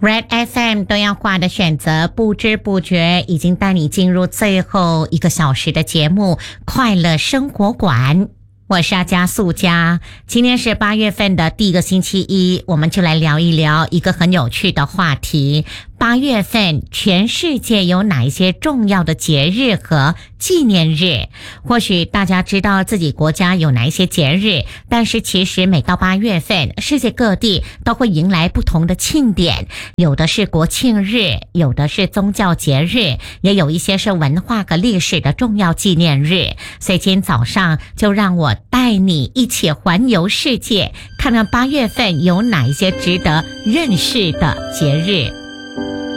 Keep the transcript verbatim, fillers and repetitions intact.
Red F M 都要挂的选择，不知不觉已经带你进入最后一个小时的节目快乐生活馆。我是阿加素佳，今天是八月份的第一个星期一，我们就来聊一聊一个很有趣的话题。八月份全世界有哪一些重要的节日和纪念日？或许大家知道自己国家有哪一些节日，但是其实每到八月份，世界各地都会迎来不同的庆典，有的是国庆日，有的是宗教节日，也有一些是文化和历史的重要纪念日。所以今天早上就让我带你一起环游世界，看看八月份有哪一些值得认识的节日。